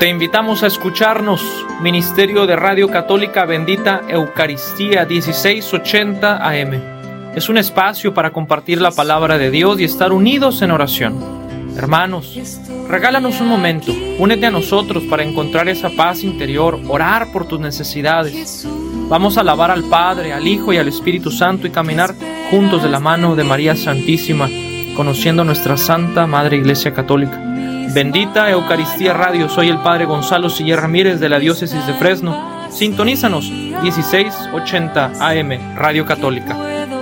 Te invitamos a escucharnos, Ministerio de Radio Católica Bendita Eucaristía 1680 AM. Es un espacio para compartir la palabra de Dios y estar unidos en oración. Hermanos, regálanos un momento, únete a nosotros para encontrar esa paz interior, orar por tus necesidades. Vamos a alabar al Padre, al Hijo y al Espíritu Santo y caminar juntos de la mano de María Santísima, conociendo nuestra Santa Madre Iglesia Católica. Bendita Eucaristía Radio, soy el Padre Gonzalo Siller Ramírez de la Diócesis de Fresno. Sintonízanos, 1680 AM, Radio Católica.